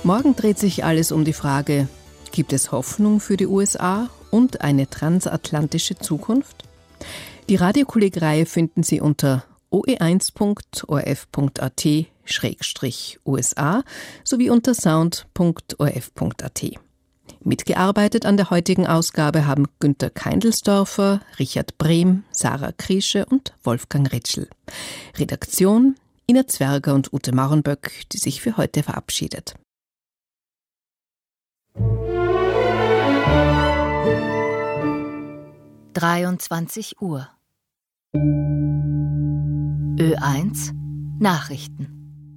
Morgen dreht sich alles um die Frage, gibt es Hoffnung für die USA und eine transatlantische Zukunft? Die Radiokolleg-Reihe finden Sie unter oe1.orf.at/USA sowie unter sound.orf.at. Mitgearbeitet an der heutigen Ausgabe haben Günter Keindelsdorfer, Richard Brehm, Sarah Kriesche und Wolfgang Ritschl. Redaktion Ina Zwerger und Ute Maurenböck, die sich für heute verabschiedet. (23 Uhr) Ö1 Nachrichten.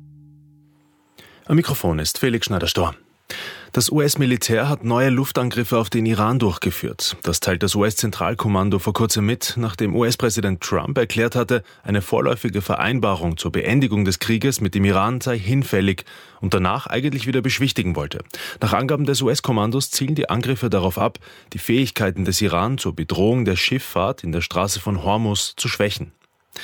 Am Mikrofon ist Felix Schneider-Storr. Das US-Militär hat neue Luftangriffe auf den Iran durchgeführt. Das teilt das US-Zentralkommando vor kurzem mit, nachdem US-Präsident Trump erklärt hatte, eine vorläufige Vereinbarung zur Beendigung des Krieges mit dem Iran sei hinfällig und danach eigentlich wieder beschwichtigen wollte. Nach Angaben des US-Kommandos zielen die Angriffe darauf ab, die Fähigkeiten des Iran zur Bedrohung der Schifffahrt in der Straße von Hormuz zu schwächen.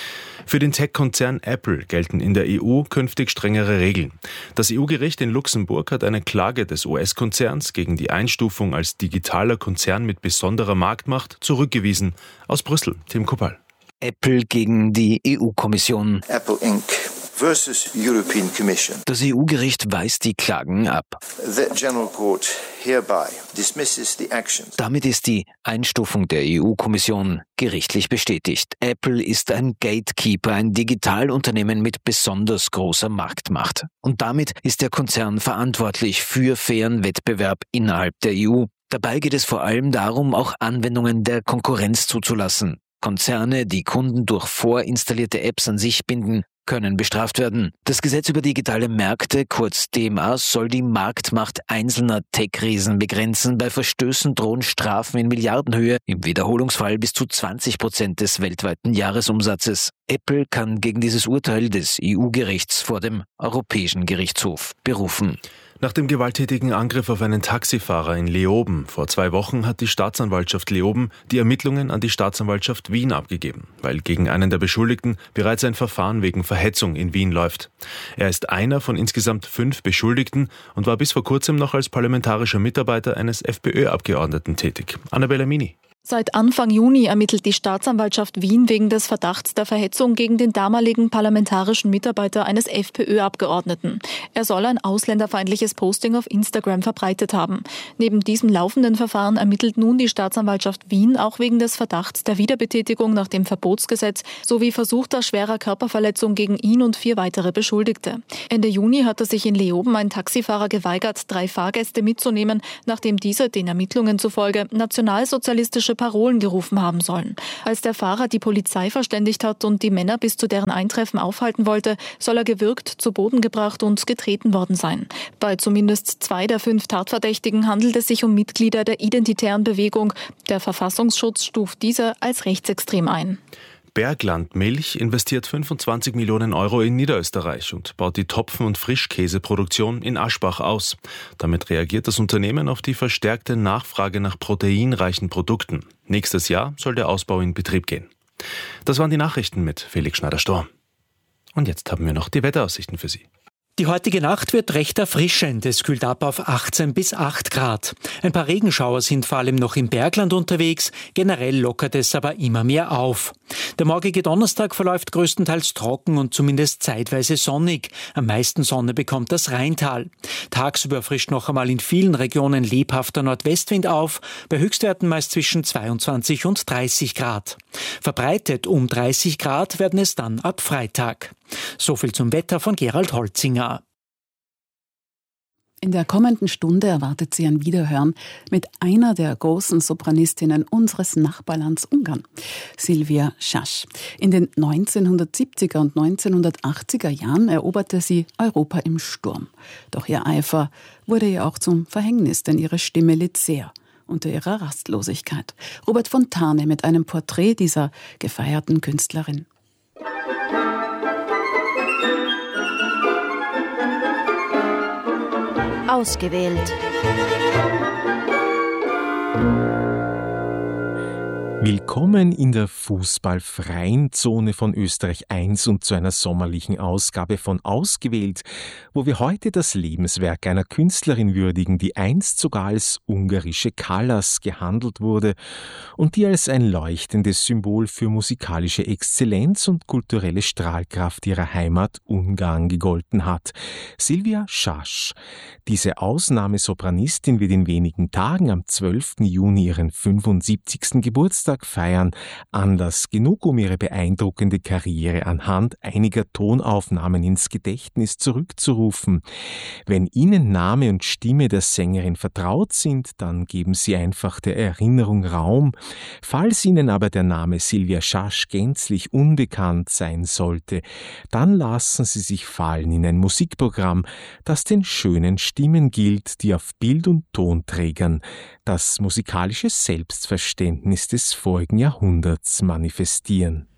Für den Tech-Konzern Apple gelten in der EU künftig strengere Regeln. Das EU-Gericht in Luxemburg hat eine Klage des US-Konzerns gegen die Einstufung als digitaler Konzern mit besonderer Marktmacht zurückgewiesen. Aus Brüssel, Tim Kuppal. Apple gegen die EU-Kommission. Apple Inc. versus European Commission. Das EU-Gericht weist die Klagen ab. The General Court hereby dismisses the actions. Damit ist die Einstufung der EU-Kommission gerichtlich bestätigt. Apple ist ein Gatekeeper, ein Digitalunternehmen mit besonders großer Marktmacht. Und damit ist der Konzern verantwortlich für fairen Wettbewerb innerhalb der EU. Dabei geht es vor allem darum, auch Anwendungen der Konkurrenz zuzulassen. Konzerne, die Kunden durch vorinstallierte Apps an sich binden, können bestraft werden. Das Gesetz über digitale Märkte, kurz DMA, soll die Marktmacht einzelner Tech-Riesen begrenzen. Bei Verstößen drohen Strafen in Milliardenhöhe, im Wiederholungsfall bis zu 20% des weltweiten Jahresumsatzes. Apple kann gegen dieses Urteil des EU-Gerichts vor dem Europäischen Gerichtshof berufen. Nach dem gewalttätigen Angriff auf einen Taxifahrer in Leoben vor 2 Wochen hat die Staatsanwaltschaft Leoben die Ermittlungen an die Staatsanwaltschaft Wien abgegeben, weil gegen einen der Beschuldigten bereits ein Verfahren wegen Verhetzung in Wien läuft. Er ist einer von insgesamt 5 Beschuldigten und war bis vor kurzem noch als parlamentarischer Mitarbeiter eines FPÖ-Abgeordneten tätig. Annabella Mini. Seit Anfang Juni ermittelt die Staatsanwaltschaft Wien wegen des Verdachts der Verhetzung gegen den damaligen parlamentarischen Mitarbeiter eines FPÖ-Abgeordneten. Er soll ein ausländerfeindliches Posting auf Instagram verbreitet haben. Neben diesem laufenden Verfahren ermittelt nun die Staatsanwaltschaft Wien auch wegen des Verdachts der Wiederbetätigung nach dem Verbotsgesetz sowie versuchter schwerer Körperverletzung gegen ihn und 4 weitere Beschuldigte. Ende Juni hatte sich in Leoben ein Taxifahrer geweigert, 3 Fahrgäste mitzunehmen, nachdem diese den Ermittlungen zufolge nationalsozialistische Parolen gerufen haben sollen. Als der Fahrer die Polizei verständigt hat und die Männer bis zu deren Eintreffen aufhalten wollte, soll er gewürgt, zu Boden gebracht und getreten worden sein. Bei zumindest 2 der 5 Tatverdächtigen handelt es sich um Mitglieder der Identitären Bewegung. Der Verfassungsschutz stuft diese als rechtsextrem ein. Bergland Milch investiert 25 Millionen Euro in Niederösterreich und baut die Topfen- und Frischkäseproduktion in Aschbach aus. Damit reagiert das Unternehmen auf die verstärkte Nachfrage nach proteinreichen Produkten. Nächstes Jahr soll der Ausbau in Betrieb gehen. Das waren die Nachrichten mit Felix Schneider-Storr. Und jetzt haben wir noch die Wetteraussichten für Sie. Die heutige Nacht wird recht erfrischend. Es kühlt ab auf 18 bis 8 Grad. Ein paar Regenschauer sind vor allem noch im Bergland unterwegs. Generell lockert es aber immer mehr auf. Der morgige Donnerstag verläuft größtenteils trocken und zumindest zeitweise sonnig. Am meisten Sonne bekommt das Rheintal. Tagsüber frischt noch einmal in vielen Regionen lebhafter Nordwestwind auf, bei Höchstwerten meist zwischen 22 und 30 Grad. Verbreitet um 30 Grad werden es dann ab Freitag. Soviel zum Wetter von Gerald Holzinger. In der kommenden Stunde erwartet Sie ein Wiederhören mit einer der großen Sopranistinnen unseres Nachbarlands Ungarn, Silvia Schasch. In den 1970er und 1980er Jahren eroberte sie Europa im Sturm. Doch ihr Eifer wurde ihr auch zum Verhängnis, denn ihre Stimme litt sehr unter ihrer Rastlosigkeit. Robert Fontane mit einem Porträt dieser gefeierten Künstlerin. Ausgewählt. Willkommen in der fußballfreien Zone von Österreich 1 und zu einer sommerlichen Ausgabe von Ausgewählt, wo wir heute das Lebenswerk einer Künstlerin würdigen, die einst sogar als ungarische Kallas gehandelt wurde und die als ein leuchtendes Symbol für musikalische Exzellenz und kulturelle Strahlkraft ihrer Heimat Ungarn gegolten hat. Silvia Schasch. Diese Ausnahmesopranistin wird in wenigen Tagen am 12. Juni ihren 75. Geburtstag feiern. Anlass genug, um ihre beeindruckende Karriere anhand einiger Tonaufnahmen ins Gedächtnis zurückzurufen. Wenn Ihnen Name und Stimme der Sängerin vertraut sind, dann geben Sie einfach der Erinnerung Raum. Falls Ihnen aber der Name Silvia Schasch gänzlich unbekannt sein sollte, dann lassen Sie sich fallen in ein Musikprogramm, das den schönen Stimmen gilt, die auf Bild- und Tonträgern das musikalische Selbstverständnis des vorigen Jahrhunderts manifestieren.